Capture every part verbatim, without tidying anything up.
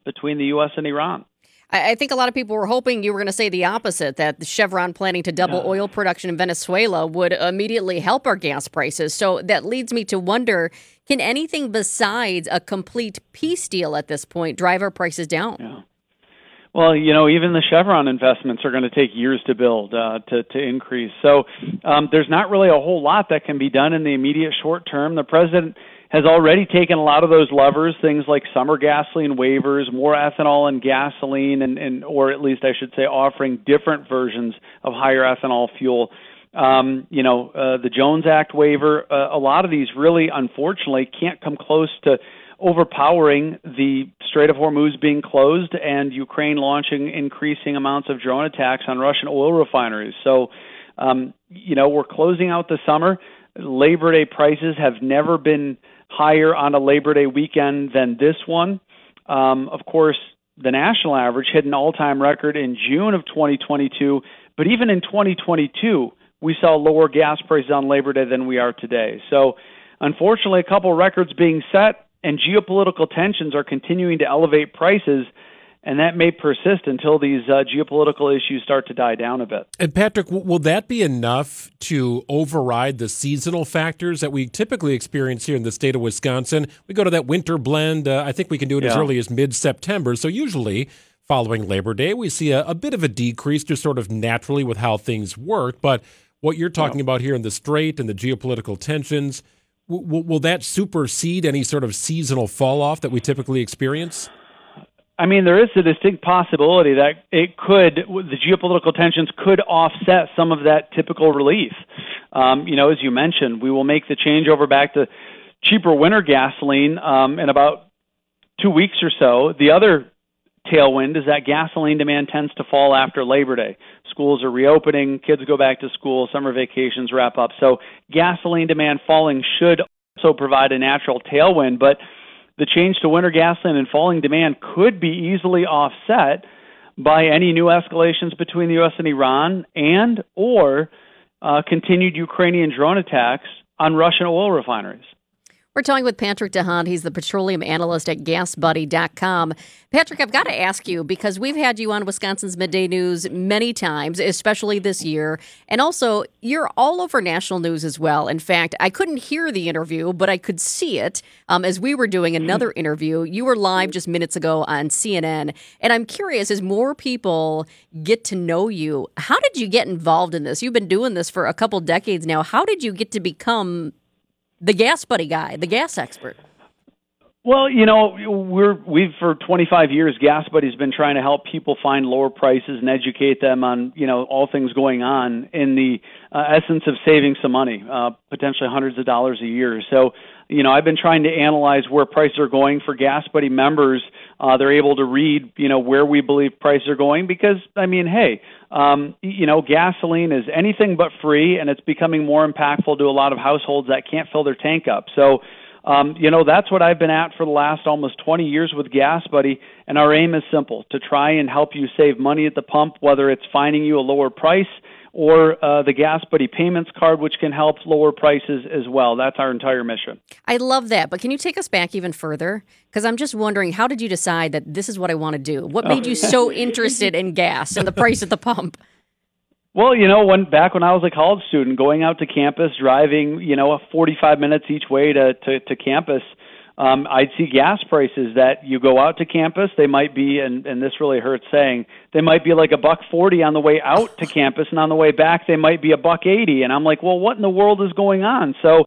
between the U S and Iran. I think a lot of people were hoping you were going to say the opposite, that the Chevron planning to double No. oil production in Venezuela would immediately help our gas prices. So that leads me to wonder, can anything besides a complete peace deal at this point drive our prices down? Yeah. Well, you know, even the Chevron investments are going to take years to build, uh, to, to increase. So um, there's not really a whole lot that can be done in the immediate short term. The president has already taken a lot of those levers, things like summer gasoline waivers, more ethanol in gasoline, and, and or at least I should say offering different versions of higher ethanol fuel. Um, you know, uh, the Jones Act waiver, uh, a lot of these really, unfortunately, can't come close to overpowering the Strait of Hormuz being closed and Ukraine launching increasing amounts of drone attacks on Russian oil refineries. So, um, you know, we're closing out the summer. Labor Day prices have never been higher on a Labor Day weekend than this one. Um, of course, the national average hit an all-time record in June of twenty twenty-two, but even in twenty twenty-two, we saw lower gas prices on Labor Day than we are today. So, unfortunately, a couple records being set, and geopolitical tensions are continuing to elevate prices, and that may persist until these uh, geopolitical issues start to die down a bit. And Patrick, w- will that be enough to override the seasonal factors that we typically experience here in the state of Wisconsin? We go to that winter blend. Uh, I think we can do it yeah. as early as mid-September. So usually following Labor Day, we see a, a bit of a decrease just sort of naturally with how things work. But what you're talking yeah. about here in the Strait and the geopolitical tensions, w- w- will that supersede any sort of seasonal fall-off that we typically experience? I mean, there is a distinct possibility that it could, the geopolitical tensions could offset some of that typical relief. Um, you know, as you mentioned, we will make the changeover back to cheaper winter gasoline um, in about two weeks or so. The other tailwind is that gasoline demand tends to fall after Labor Day. Schools are reopening, kids go back to school, summer vacations wrap up. So gasoline demand falling should also provide a natural tailwind, but the change to winter gasoline and falling demand could be easily offset by any new escalations between the U S and Iran and or uh, continued Ukrainian drone attacks on Russian oil refineries. We're talking with Patrick DeHaan. He's the petroleum analyst at gas buddy dot com. Patrick, I've got to ask you, because we've had you on Wisconsin's Midday News many times, especially this year, and also you're all over national news as well. In fact, I couldn't hear the interview, but I could see it um, as we were doing another interview. You were live just minutes ago on C N N, and I'm curious, as more people get to know you, how did you get involved in this? You've been doing this for a couple decades now. How did you get to become the gas buddy guy, the gas expert? Well, you know, we're we've for twenty-five years, Gas Buddy's been trying to help people find lower prices and educate them on, you know, all things going on in the uh, essence of saving some money, uh, potentially hundreds of dollars a year. So, you know, I've been trying to analyze where prices are going for Gas Buddy members. Uh, they're able to read, you know, where we believe prices are going because, I mean, hey, um, you know, gasoline is anything but free, and it's becoming more impactful to a lot of households that can't fill their tank up. So, Um, you know, that's what I've been at for the last almost twenty years with Gas Buddy, and our aim is simple, to try and help you save money at the pump, whether it's finding you a lower price or uh, the Gas Buddy Payments Card, which can help lower prices as well. That's our entire mission. I love that, but can you take us back even further? Because I'm just wondering, how did you decide that this is what I want to do? What made you so interested in gas and the price at the pump? Well, you know, when back when I was a college student, going out to campus, driving, you know, forty-five minutes each way to, to, to campus, um, I'd see gas prices that you go out to campus, they might be, and, and this really hurts saying, they might be like a buck forty on the way out to campus, and on the way back, they might be a buck eighty. And I'm like, well, what in the world is going on? So,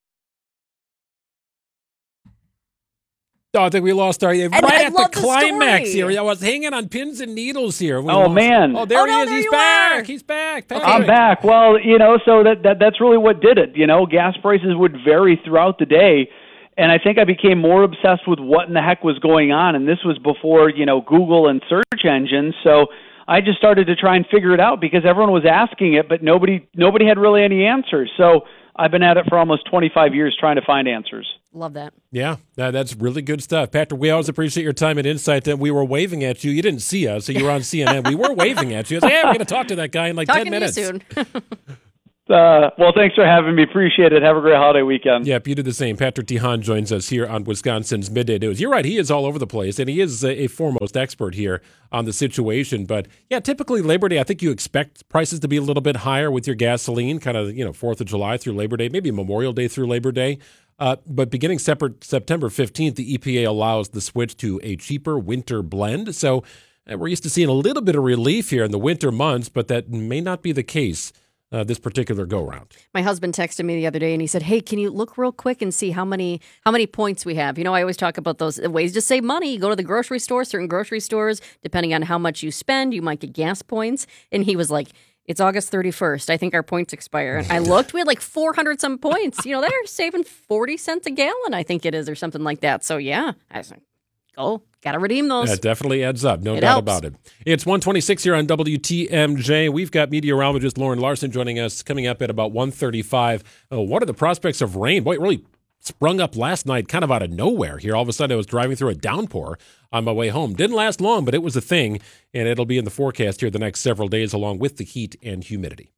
Oh, I think we lost our right I at the climax story. here. I was hanging on pins and needles here. We oh lost. man! Oh, there oh, he no, is. there He's you back. are. He's back. Patrick. I'm back. Well, you know, so that, that that's really what did it. You know, gas prices would vary throughout the day, and I think I became more obsessed with what in the heck was going on. And this was before, you know, Google and search engines. So I just started to try and figure it out because everyone was asking it, but nobody nobody had really any answers. So I've been at it for almost twenty-five years trying to find answers. Love that. Yeah, that, that's really good stuff. Patrick, we always appreciate your time and insight. That we were waving at you. You didn't see us, so you were on C N N. We were waving at you. I was like, hey, we're going to talk to that guy in like Talking ten minutes. To you soon. Uh, well, thanks for having me. Appreciate it. Have a great holiday weekend. Yeah, you do the same. Patrick DeHaan joins us here on Wisconsin's Midday News. You're right. He is all over the place, and he is a, a foremost expert here on the situation. But, yeah, typically Labor Day, I think you expect prices to be a little bit higher with your gasoline, kind of, you know, fourth of July through Labor Day, maybe Memorial Day through Labor Day. Uh, but beginning separate September fifteenth, the E P A allows the switch to a cheaper winter blend. So uh, we're used to seeing a little bit of relief here in the winter months, but that may not be the case Uh, this particular go-round. My husband texted me the other day and he said, hey, can you look real quick and see how many how many points we have? You know, I always talk about those ways to save money. You go to the grocery store, certain grocery stores, depending on how much you spend, you might get gas points. And he was like, it's August thirty-first. I think our points expire. And I looked, we had like four hundred some points. You know, they're saving forty cents a gallon, I think it is, or something like that. So, yeah, I was like, oh, got to redeem those. That definitely adds up. No it doubt helps. about it. It's one twenty-six here on W T M J. We've got meteorologist Lauren Larson joining us coming up at about one thirty-five. Oh, what are the prospects of rain? Boy, it really sprung up last night kind of out of nowhere here. All of a sudden, I was driving through a downpour on my way home. Didn't last long, but it was a thing, and it'll be in the forecast here the next several days along with the heat and humidity.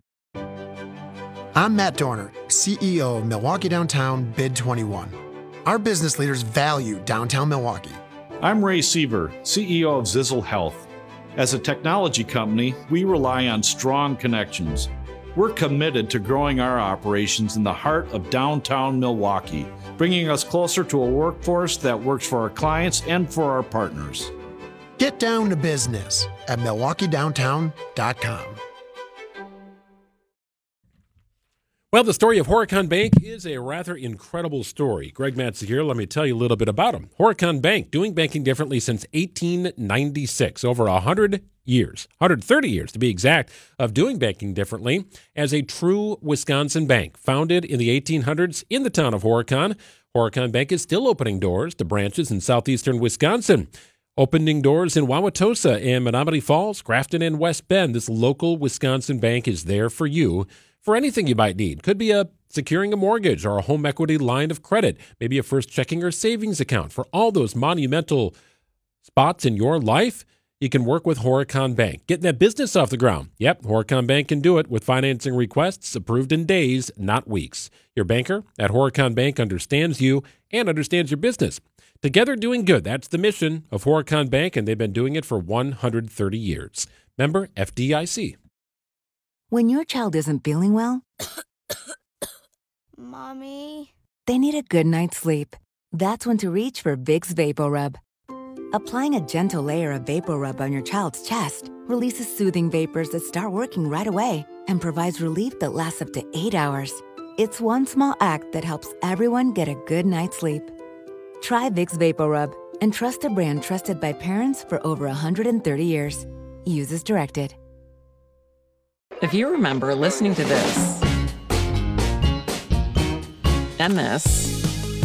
I'm Matt Dorner, C E O of Milwaukee Downtown Bid twenty-one. Our business leaders value downtown Milwaukee. I'm Ray Siever, C E O of Zizzle Health. As a technology company, we rely on strong connections. We're committed to growing our operations in the heart of downtown Milwaukee, bringing us closer to a workforce that works for our clients and for our partners. Get down to business at milwaukee downtown dot com. Well, the story of Horicon Bank is a rather incredible story. Greg Matzke here. Let me tell you a little bit about him. Horicon Bank, doing banking differently since eighteen ninety-six, over one hundred years, one hundred thirty years to be exact, of doing banking differently as a true Wisconsin bank. Founded in the eighteen hundreds in the town of Horicon, Horicon Bank is still opening doors to branches in southeastern Wisconsin. Opening doors in Wauwatosa and Menomonee Falls, Grafton, and West Bend. This local Wisconsin bank is there for you for anything you might need. Could be a securing a mortgage or a home equity line of credit, maybe a first checking or savings account. For all those monumental spots in your life, you can work with Horicon Bank. Getting that business off the ground. Yep, Horicon Bank can do it with financing requests approved in days, not weeks. Your banker at Horicon Bank understands you and understands your business. Together doing good. That's the mission of Horicon Bank, and they've been doing it for one hundred thirty years. Member F D I C. When your child isn't feeling well, Mommy, they need a good night's sleep. That's when to reach for Vicks VapoRub. Applying a gentle layer of VapoRub on your child's chest releases soothing vapors that start working right away and provides relief that lasts up to eight hours. It's one small act that helps everyone get a good night's sleep. Try Vicks VapoRub and trust a brand trusted by parents for over one hundred thirty years. Use as directed. If you remember listening to this, and this,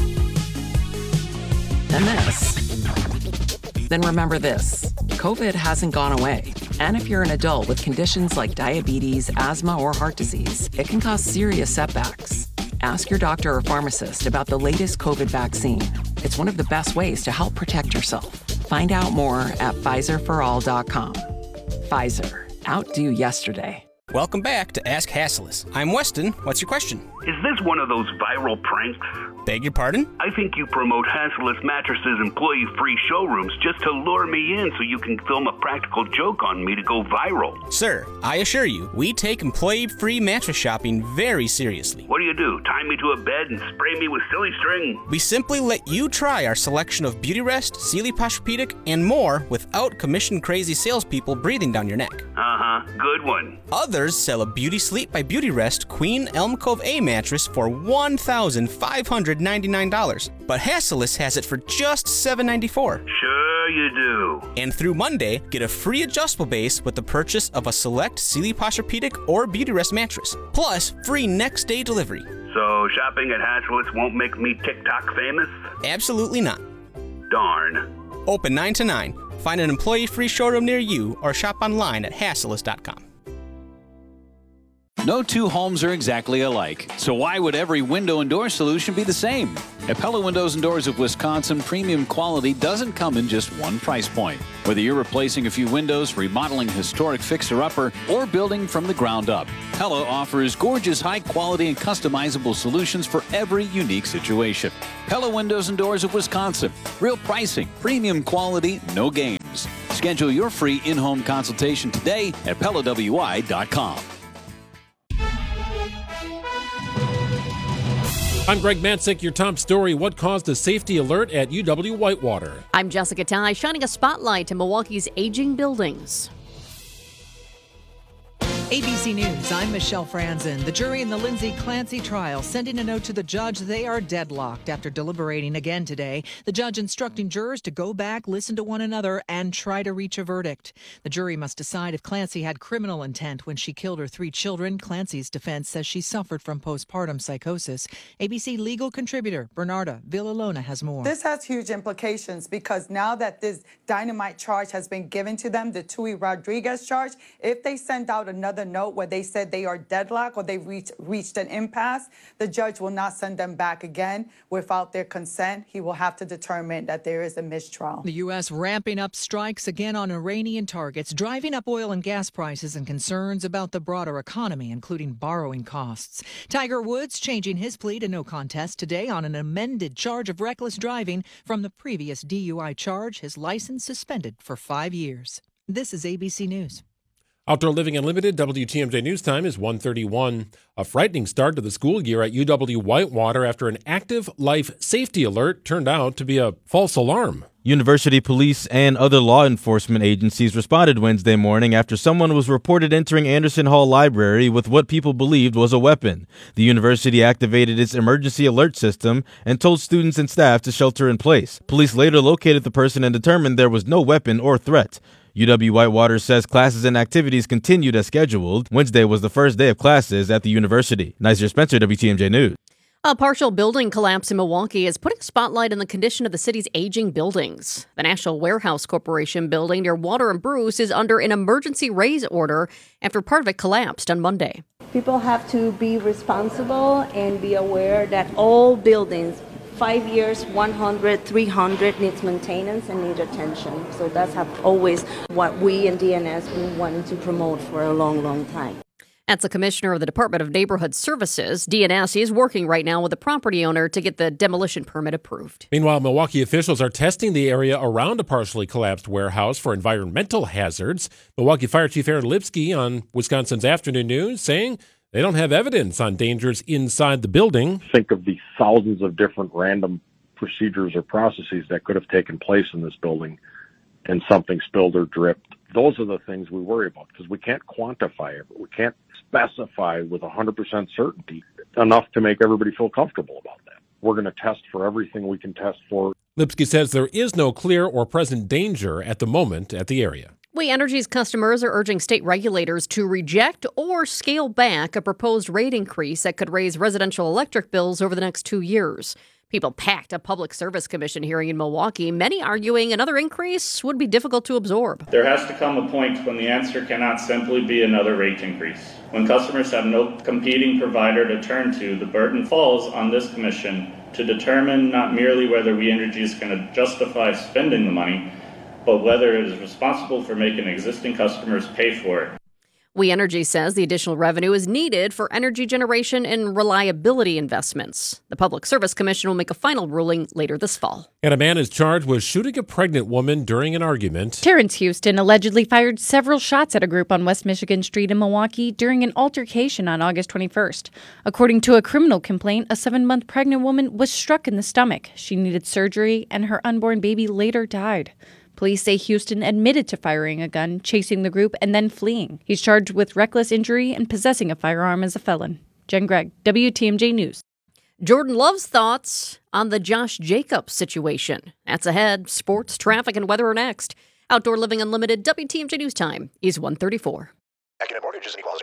and this, then remember this. COVID hasn't gone away. And if you're an adult with conditions like diabetes, asthma, or heart disease, it can cause serious setbacks. Ask your doctor or pharmacist about the latest COVID vaccine. It's one of the best ways to help protect yourself. Find out more at Pfizer for all dot com. Pfizer. Outdo yesterday. Welcome back to Ask Hasslis. I'm Weston. What's your question? Is this one of those viral pranks? Beg your pardon? I think you promote Hasslis Mattresses employee-free showrooms just to lure me in so you can film a practical joke on me to go viral. Sir, I assure you, we take employee-free mattress shopping very seriously. What do you do, tie me to a bed and spray me with silly string? We simply let you try our selection of Beautyrest, Sealy Posturepedic, and more without commission-crazy salespeople breathing down your neck. Uh-huh, good one. Others sell a Beauty Sleep by Beautyrest Queen Elm Cove A mattress for one thousand five hundred ninety-nine dollars, but Hasslis has it for just seven hundred ninety-four dollars. Sure you do. And through Monday, get a free adjustable base with the purchase of a select Sealy Posturepedic or Beautyrest mattress, plus free next day delivery. So shopping at Hasslis won't make me TikTok famous? Absolutely not. Darn. Open nine to nine. Find an employee-free showroom near you or shop online at hasslis dot com. No two homes are exactly alike, so why would every window and door solution be the same? At Pella Windows and Doors of Wisconsin, premium quality doesn't come in just one price point. Whether you're replacing a few windows, remodeling a historic fixer-upper, or building from the ground up, Pella offers gorgeous, high-quality, and customizable solutions for every unique situation. Pella Windows and Doors of Wisconsin. Real pricing, premium quality, no games. Schedule your free in-home consultation today at Pella W I dot com. I'm Greg Matzik, your top story. What caused a safety alert at U W Whitewater? I'm Jessica Ty, shining a spotlight to Milwaukee's aging buildings. A B C News, I'm Michelle Franzen. The jury in the Lindsay Clancy trial sending a note to the judge. They are deadlocked after deliberating again today. The judge instructing jurors to go back, listen to one another, and try to reach a verdict. The jury must decide if Clancy had criminal intent when she killed her three children. Clancy's defense says she suffered from postpartum psychosis. A B C legal contributor Bernarda Villalona has more. This has huge implications because now that this dynamite charge has been given to them, the Tui Rodriguez charge, if they send out another note where they said they are deadlocked or they've reached, reached an impasse, the judge will not send them back again without their consent. He will have to determine that there is a mistrial. The U S ramping up strikes again on Iranian targets, driving up oil and gas prices and concerns about the broader economy, including borrowing costs. Tiger Woods changing his plea to no contest today on an amended charge of reckless driving from the previous D U I charge, his license suspended for five years. This is A B C News. Outdoor Living Unlimited, W T M J News Time is one thirty-one. A frightening start to the school year at U W Whitewater after an active life safety alert turned out to be a false alarm. University police and other law enforcement agencies responded Wednesday morning after someone was reported entering Anderson Hall Library with what people believed was a weapon. The university activated its emergency alert system and told students and staff to shelter in place. Police later located the person and determined there was no weapon or threat. U W Whitewater says classes and activities continued as scheduled. Wednesday was the first day of classes at the university. Nizer Spencer, W T M J News. A partial building collapse in Milwaukee is putting a spotlight on the condition of the city's aging buildings. The National Warehouse Corporation building near Water and Bruce is under an emergency raise order after part of it collapsed on Monday. People have to be responsible and be aware that all buildings, five years, one hundred, three hundred, needs maintenance and need attention. So that's have always what we in D N S been wanting to promote for a long, long time. That's the commissioner of the Department of Neighborhood Services. D N S is working right now with the property owner to get the demolition permit approved. Meanwhile, Milwaukee officials are testing the area around a partially collapsed warehouse for environmental hazards. Milwaukee Fire Chief Aaron Lipsky on Wisconsin's Afternoon News saying they don't have evidence on dangers inside the building. Think of the thousands of different random procedures or processes that could have taken place in this building and something spilled or dripped. Those are the things we worry about because we can't quantify it. We can't specify with one hundred percent certainty enough to make everybody feel comfortable about that. We're going to test for everything we can test for. Lipsky says there is no clear or present danger at the moment at the area. We Energy's customers are urging state regulators to reject or scale back a proposed rate increase that could raise residential electric bills over the next two years. People packed a Public Service Commission hearing in Milwaukee, many arguing another increase would be difficult to absorb. There has to come a point when the answer cannot simply be another rate increase. When customers have no competing provider to turn to, the burden falls on this commission to determine not merely whether We Energy is going to justify spending the money, but whether it is responsible for making existing customers pay for it. We Energy says the additional revenue is needed for energy generation and reliability investments. The Public Service Commission will make a final ruling later this fall. And a man is charged with shooting a pregnant woman during an argument. Terrence Houston allegedly fired several shots at a group on West Michigan Street in Milwaukee during an altercation on August twenty-first. According to a criminal complaint, a seven-month pregnant woman was struck in the stomach. She needed surgery, and her unborn baby later died. Police say Houston admitted to firing a gun, chasing the group, and then fleeing. He's charged with reckless injury and possessing a firearm as a felon. Jen Gregg, W T M J News. Jordan Love's thoughts on the Josh Jacobs situation. That's ahead. Sports, traffic, and weather are next. Outdoor Living Unlimited, W T M J News Time is one thirty-four. Accident Mortgage is an equal housing lender. N M L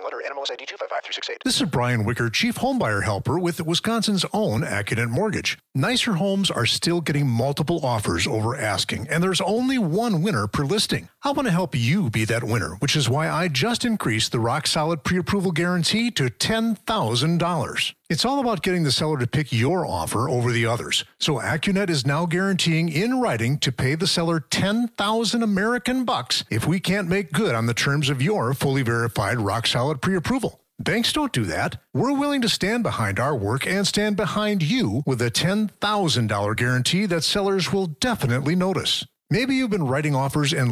S I D two five five three six eight. This is Brian Wicker, Chief Homebuyer Helper with Wisconsin's own Accunet Mortgage. Nicer homes are still getting multiple offers over asking, and there's only one winner per listing. I want to help you be that winner, which is why I just increased the Rock Solid Pre-Approval Guarantee to ten thousand dollars. It's all about getting the seller to pick your offer over the others. So Accunet is now guaranteeing in writing to pay the seller ten thousand American bucks if we can't make good on the terms of your fully verified Rock Solid Pre-Approval. Banks don't do that. We're willing to stand behind our work and stand behind you with a ten thousand dollars guarantee that sellers will definitely notice. Maybe you've been writing offers and